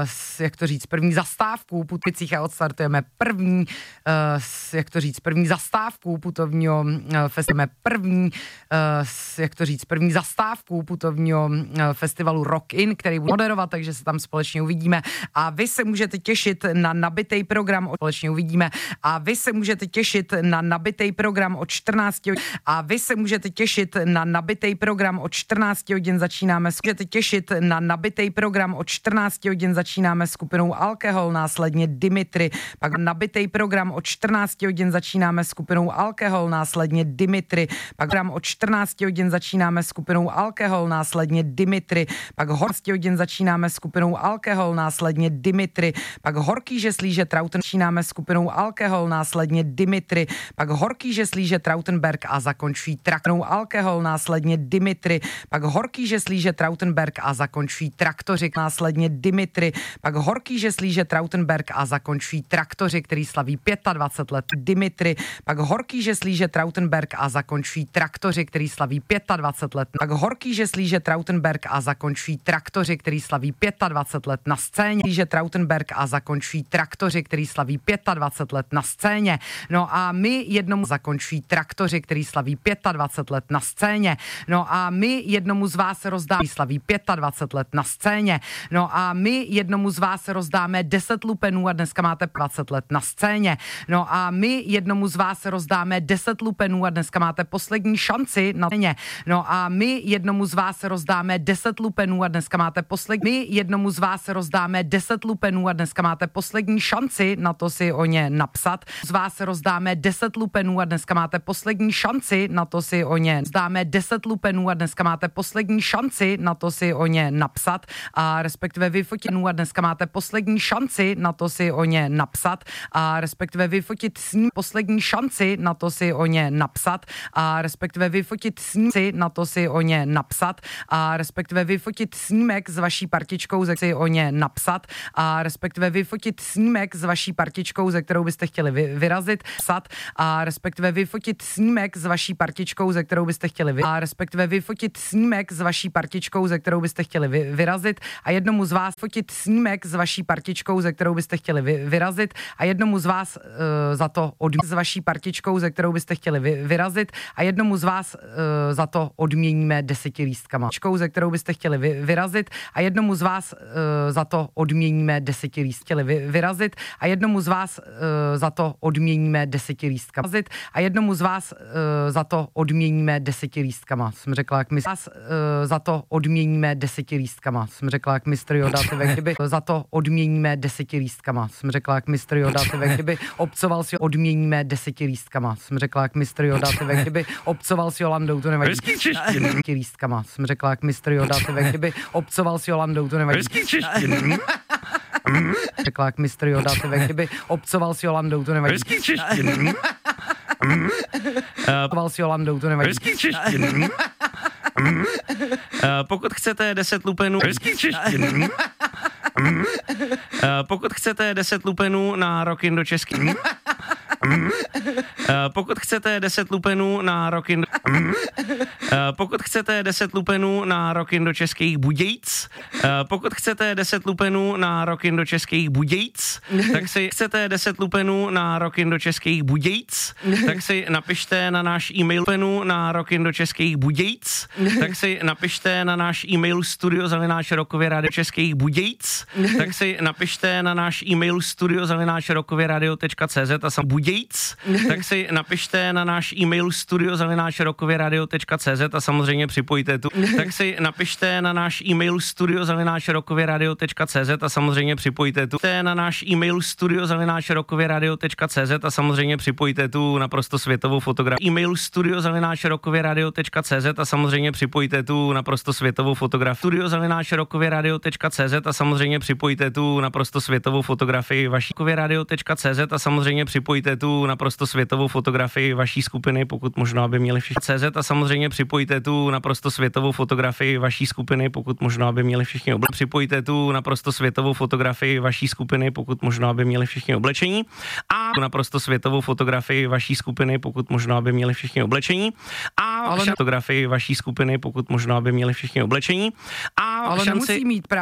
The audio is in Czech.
jak to říct, první zastávku Putovicích a odstartujeme první, jak to říct, první zastávku putovního festivalu, jak to říct, první zastávku putovního festivalu Rock In, který bude moderovat, takže se tam společně uvidíme a vy se můžete těšit na nabitej program, společně uvidíme a vy se můžete těšit na nabitej program od 14 hodin a vy se můžete těšit na nabitej program od 14 hodin začínáme, můžete těšit na nabitej program od 14 hodin začínáme skupinou Alkohol, následně Dimitri, pak nabitej program od 14 hodin začínáme skupinou Alkohol, následně Dimitri, pak program od 14 hodin začínáme skupinou Alkohol, následně Dimitri, pak 14 hodin začínáme skupinou Alkohol, následně Dimitri, pak Horký žeslíže Trauten začínáme skupinou Alkohol, následně Dimitri, pak Horký žeslíže Trautenberg a zakončují traknou Alkohol, následně Dimitri, pak Horký žeslíže Trautenberg a zakončují traktoři, následně Dimitri, pak Horký žeslíže Trautenberg a zakončují traktoři, který slaví 25 let, Dimitri, pak Horký žeslíže Trautenberg a zakončují traktoři, který slaví 25 let, pak Horký žeslíže Trautenberg a zakončují traktoři, který slaví 25 let na scéně, že Trautenberg a zakončují traktoři, který slaví 25 let na scéně. No a my jednomu zakončují traktoři, který slaví 25 let na scéně. No a my jednomu z vás rozdáme, slaví 25 let na scéně. No a my jednomu z vás rozdáme 10 lupenů a dneska máte 20 let na scéně. No a my jednomu z vás rozdáme 10 lupenů a dneska máte poslední šanci na scéně. No a my jednomu z vás rozdáme 10 lupenů a dneska máte poslední. My jednomu z vás rozdáme 10 lupenů a dneska máte poslední šanci na to si o ně napsat. Z vás rozdáme 10 lupenů a dneska máte poslední šanci na to si o ně. Zdáme 10 lupenů a dneska máte poslední šanci na to si o ně napsat a respektive vyfotit a dneska máte poslední šanci na to si o ně napsat a respektive vyfotit s ním poslední šanci na to si o ně napsat a respektive vyfotit snímci na to si o ně napsat a respektive vyfotit snímek s vaší partičkou, ze si o ně napsat a respektive vyfotit snímek s vaší partičkou, ze kterou byste chtěli vyrazit, psat a respektive vyfotit snímek s vaší partičkou, ze kterou byste chtěli a respektive vyfotit snímek s vaší partičkou, ze kterou byste chtěli vyrazit a jednomu z vás fotit snímek s vaší partičkou, ze kterou byste chtěli vyrazit a jednomu z vás za to s vaší partičkou, ze kterou byste chtěli vyrazit a jednomu z vás za to odměníme 10 lístkama, ze kterou byste chtěli vyrazit a jednomu z vás za to odměníme 10 lístkama, vyrazit a jednomu z vás za to odměníme 10 lístkama a jednomu z vás za to odměníme 10 lístkama. Jsem řekla, jak vás za to odměníme 10 lístkama. Jsem řekla, jak mistr Yoda, kdyby za to odměníme 10 lístkama. Jsem řekla, jak mistr Yoda, kdyby obcoval si odměníme 10 lístkama. Jsem řekla, jak mistr Yoda, kdyby obcoval si Jolandou, to nevadí. Lístkama. Jsem řekla, jak mistr Yoda, kdyby obcoval si Jolandou, to nevadí. Řekla, jak mistr Yoda, kdyby obcoval si Jolandou, to nevadí. Obcoval si Jolandou, to nevadí. Pokud chcete 10 lupenů... Pokud chcete 10 lupenů na Rock In do Český... Pokud chcete 10 lupenů na Rock In... Pokud chcete 10 lupenů na Rock In do Českých Budějic, pokud chcete 10 lupenů na Rock In do Českých Budějic, tak si chcete 10 lupenů na Rock In do Českých Budějic, tak si napište na náš e-mail lupenů na Rock In do Českých Budějic, tak si napište na náš e-mail studio@rockovyradio Českých Budějic, tak si napište na náš e-mail studio@rockovyradio.cz a sam Budějic, tak si napište na náš e-mail studio@rockovyradio.cz a samozřejmě připojte tu. Tak si napište na náš e-mail studio@rockovyradio.cz a samozřejmě připojte tu. Na náš e-mail studio@rockovyradio.cz a samozřejmě připojte tu naprosto světovou fotografii. E-mail studio@rockovyradio.cz a samozřejmě připojte tu naprosto světovou fotografii. Studio@rockovyradio.cz a samozřejmě připojte tu naprosto světovou fotografii vaší radio.cz a samozřejmě připojte tu naprosto světovou fotografii vaší skupiny, pokud možno, aby měli všichni CZ a samozřejmě připojte tu naprosto světovou fotografii vaší skupiny, pokud možno, aby měli všichni připojte tu naprosto světovou fotografii vaší skupiny, pokud možno, aby měli všichni oblečení a naprosto světovou fotografii vaší skupiny, pokud možno, aby měli všichni oblečení a fotografii vaší skupiny, pokud možno, aby měli všichni oblečení a ale šanci nemusí mít